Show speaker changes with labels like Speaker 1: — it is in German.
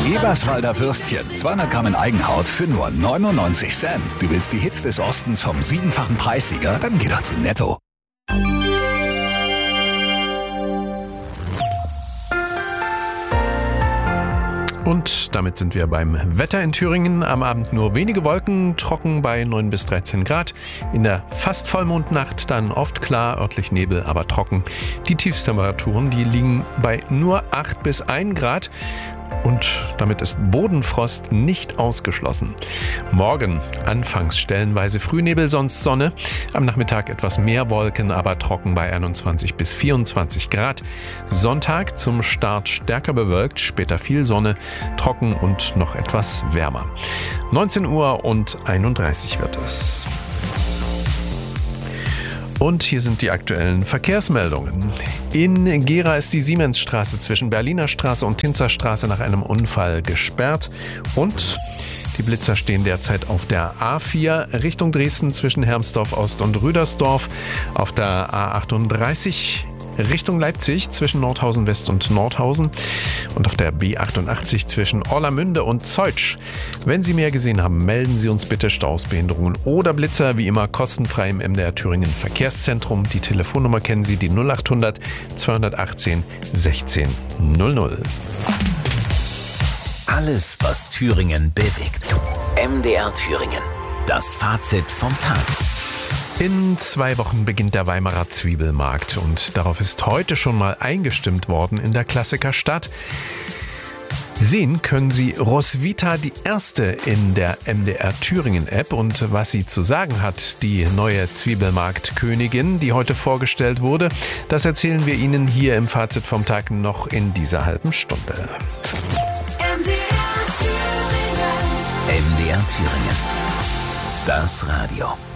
Speaker 1: Eberswalder Würstchen, 200 Gramm in Eigenhaut für nur 99 Cent. Du willst die Hits des Ostens vom 7-fachen Preissieger? Dann geh doch zu Netto.
Speaker 2: Und damit sind wir beim Wetter in Thüringen. Am Abend nur wenige Wolken, trocken bei 9 bis 13 Grad. In der fast Vollmondnacht dann oft klar, örtlich Nebel, aber trocken. Die Tiefstemperaturen, die liegen bei nur 8 bis 1 Grad. Und damit ist Bodenfrost nicht ausgeschlossen. Morgen anfangs stellenweise Frühnebel, sonst Sonne. Am Nachmittag etwas mehr Wolken, aber trocken bei 21 bis 24 Grad. Sonntag zum Start stärker bewölkt, später viel Sonne, trocken und noch etwas wärmer. 19 Uhr und 31 wird es. Und hier sind die aktuellen Verkehrsmeldungen. In Gera ist die Siemensstraße zwischen Berliner Straße und Tinzerstraße nach einem Unfall gesperrt. Und die Blitzer stehen derzeit auf der A4 Richtung Dresden zwischen Hermsdorf Ost und Rüdersdorf. Auf der A38 Richtung Leipzig zwischen Nordhausen West und Nordhausen und auf der B88 zwischen Orlamünde und Zeutsch. Wenn Sie mehr gesehen haben, melden Sie uns bitte. Staus, Behinderungen oder Blitzer, wie immer kostenfrei im MDR Thüringen Verkehrszentrum. Die Telefonnummer kennen Sie, die 0800 218 16 00.
Speaker 1: Alles, was Thüringen bewegt. MDR Thüringen. Das Fazit vom Tag.
Speaker 2: In 2 Wochen beginnt der Weimarer Zwiebelmarkt und darauf ist heute schon mal eingestimmt worden in der Klassikerstadt. Sehen können Sie Roswitha, die erste in der MDR Thüringen App, und was sie zu sagen hat, die neue Zwiebelmarktkönigin, die heute vorgestellt wurde, das erzählen wir Ihnen hier im Fazit vom Tag noch in dieser halben Stunde.
Speaker 1: MDR Thüringen. Das Radio.